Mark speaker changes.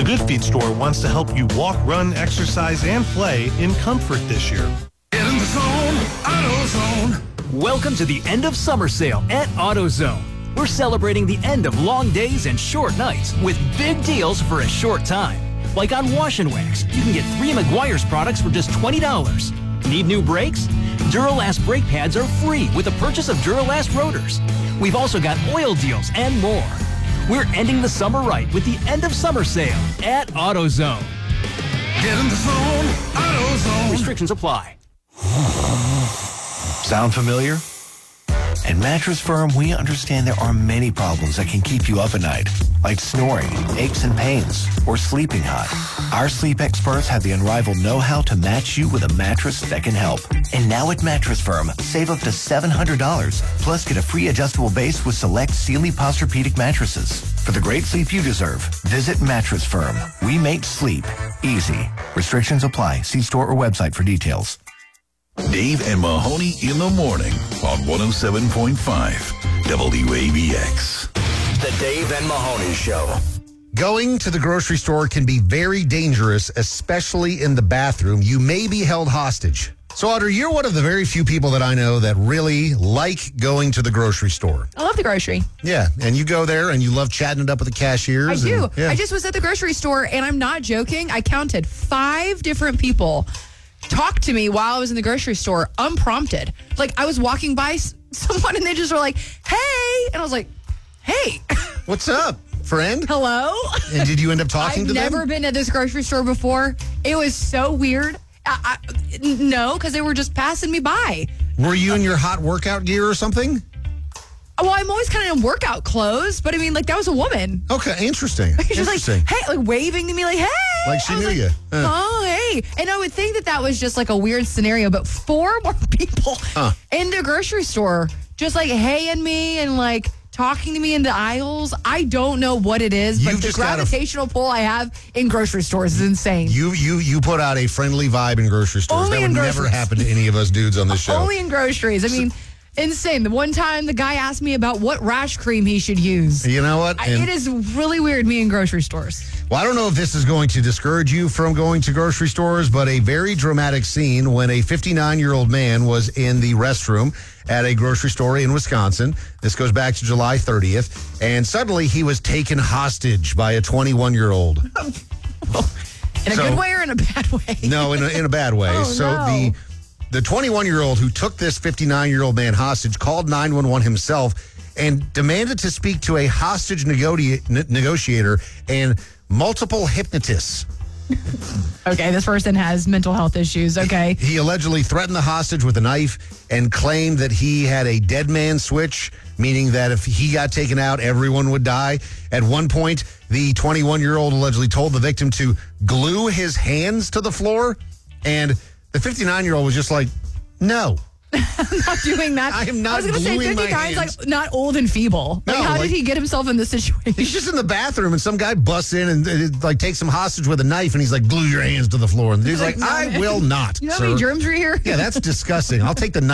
Speaker 1: Good Feet store wants to help you walk, run, exercise, and play in comfort this year.
Speaker 2: Get in the zone, AutoZone.
Speaker 3: Welcome to the end of summer sale at AutoZone. We're celebrating the end of long days and short nights with big deals for a short time. Like on Wash and Wax, you can get 3 Meguiar's products for just $20. Need new brakes? Duralast brake pads are free with the purchase of Duralast rotors. We've also got oil deals and more. We're ending the summer right with the end of summer sale at AutoZone.
Speaker 2: Get in the zone, AutoZone.
Speaker 3: Restrictions apply.
Speaker 4: Sound familiar? At Mattress Firm, we understand there are many problems that can keep you up at night, like snoring, aches and pains, or sleeping hot. Our sleep experts have the unrivaled know-how to match you with a mattress that can help. And now at Mattress Firm, save up to $700, plus get a free adjustable base with select Sealy Posturepedic mattresses. For the great sleep you deserve, visit Mattress Firm. We make sleep easy. Restrictions apply. See store or website for details.
Speaker 2: Dave and Mahoney in the morning on 107.5 WABX.
Speaker 5: The Dave and Mahoney Show.
Speaker 6: Going to the grocery store can be very dangerous, especially in the bathroom. You may be held hostage. So, Audrey, you're one of the very few people that I know that really like going to the grocery store.
Speaker 7: I love the grocery.
Speaker 6: Yeah, and you go there and you love chatting it up with the cashiers.
Speaker 7: I do.
Speaker 6: And, yeah.
Speaker 7: I just was at the grocery store, and I'm not joking. I counted 5 different people talk to me while I was in the grocery store, unprompted. Like, I was walking by someone, and they just were like, hey. And I was like, hey.
Speaker 6: What's up, friend?
Speaker 7: Hello?
Speaker 6: And did you end up talking to them?
Speaker 7: I've never been at this grocery store before. It was so weird. No, because they were just passing me by.
Speaker 6: Were you in your hot workout gear or something?
Speaker 7: Well, I'm always kind of in workout clothes, but I mean, like, that was a woman.
Speaker 6: Okay, interesting.
Speaker 7: She's like, hey, like waving to me, like, hey.
Speaker 6: Like she knew you.
Speaker 7: Oh, hey. And I would think that was just like a weird scenario, but 4 more people in the grocery store just like heying me and like talking to me in the aisles. I don't know what it is, but the gravitational pull I have in grocery stores is insane.
Speaker 6: You put out a friendly vibe in grocery stores.
Speaker 7: Only
Speaker 6: that would never happen to any of us dudes on this show.
Speaker 7: Only in groceries. I mean, insane. The one time the guy asked me about what rash cream he should use.
Speaker 6: You know what?
Speaker 7: It is really weird, me in grocery stores.
Speaker 6: Well, I don't know if this is going to discourage you from going to grocery stores, but a very dramatic scene when a 59-year-old man was in the restroom at a grocery store in Wisconsin. This goes back to July 30th. And suddenly he was taken hostage by a 21-year-old.
Speaker 7: In a good way or in a bad way?
Speaker 6: No, in a bad way.
Speaker 7: No.
Speaker 6: The 21-year-old who took this 59-year-old man hostage called 911 himself and demanded to speak to a hostage negotiator and multiple hypnotists.
Speaker 7: Okay, this person has mental health issues. Okay.
Speaker 6: He allegedly threatened the hostage with a knife and claimed that he had a dead man switch, meaning that if he got taken out, everyone would die. At one point, the 21-year-old allegedly told the victim to glue his hands to the floor, and the 59-year-old was just like, no.
Speaker 7: I'm not doing that.
Speaker 6: I am not.
Speaker 7: I was going to say 50 times, like, not old and feeble. Like,
Speaker 6: No,
Speaker 7: how
Speaker 6: like-
Speaker 7: did he get himself in this situation?
Speaker 6: He's just in the bathroom, and some guy busts in and like takes him hostage with a knife, and he's like, glue your hands to the floor. And the dude's like,
Speaker 7: no,
Speaker 6: I
Speaker 7: man.
Speaker 6: will not,
Speaker 7: You know how
Speaker 6: sir.
Speaker 7: many germs are here?
Speaker 6: Yeah, that's disgusting. I'll take the knife.